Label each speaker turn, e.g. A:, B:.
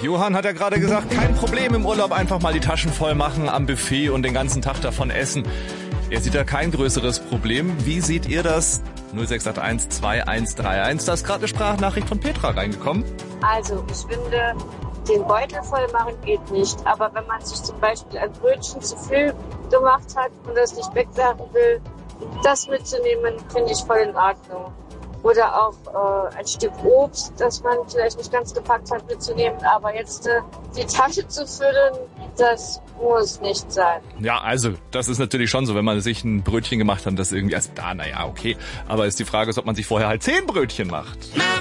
A: Johann hat ja gerade gesagt, kein Problem im Urlaub, einfach mal die Taschen voll machen am Buffet und den ganzen Tag davon essen. Er sieht da kein größeres Problem. Wie seht ihr das? 0681 2131. Da ist gerade eine Sprachnachricht von Petra reingekommen.
B: Also, ich finde, den Beutel voll machen geht nicht. Aber wenn man sich zum Beispiel ein Brötchen zu viel gemacht hat und das nicht wegwerfen will, das mitzunehmen, finde ich voll in Ordnung. Oder auch ein Stück Obst, das man vielleicht nicht ganz gepackt hat, mitzunehmen. Aber jetzt die Tasche zu füllen, das muss nicht sein.
A: Ja, also das ist natürlich schon so, wenn man sich ein Brötchen gemacht hat, das irgendwie, also naja, okay. Aber ist die Frage, ob man sich vorher halt 10 Brötchen macht.